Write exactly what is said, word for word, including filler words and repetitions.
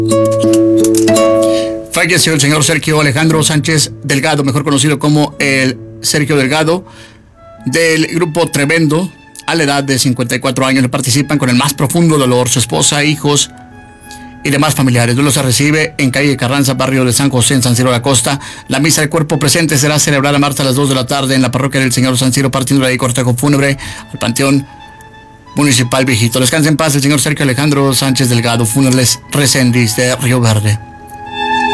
Falleció el señor Sergio Alejandro Sánchez Delgado, mejor conocido como el Sergio Delgado, del grupo Tremendo. A la edad de cincuenta y cuatro años le participan con el más profundo dolor su esposa, hijos y demás familiares. Duelo se recibe en calle Carranza, barrio de San José, en San Ciro de la Costa. La misa del cuerpo presente será celebrada martes a las dos de la tarde en la parroquia del Señor San Ciro, partiendo de ahí cortejo fúnebre al Panteón Municipal Viejito. Descanse en paz el señor Sergio Alejandro Sánchez Delgado, Funerales Reséndiz de Río Verde.